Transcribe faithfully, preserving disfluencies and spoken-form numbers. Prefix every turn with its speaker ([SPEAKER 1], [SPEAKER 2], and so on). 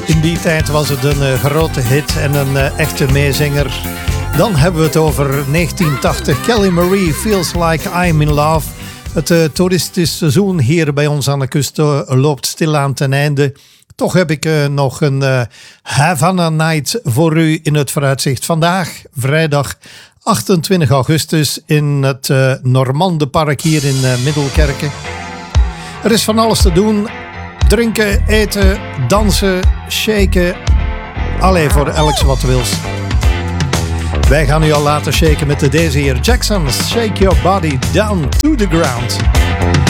[SPEAKER 1] In die tijd was het een uh, grote hit en een uh, echte meezinger. Dan hebben we het over negentien tachtig. Kelly Marie, Feels Like I'm in Love. Het uh, toeristisch seizoen hier bij ons aan de kust uh, loopt stilaan ten einde. Toch heb ik uh, nog een uh, Havana Night voor u in het vooruitzicht. Vandaag, vrijdag achtentwintig augustus, in het uh, Normandenpark hier in uh, Middelkerken. Er is van alles te doen. Drinken, eten, dansen, shaken. Allee, voor elk wat wils. Wij gaan u al laten shaken met de deze hier. Jackson's Shake Your Body Down to the Ground.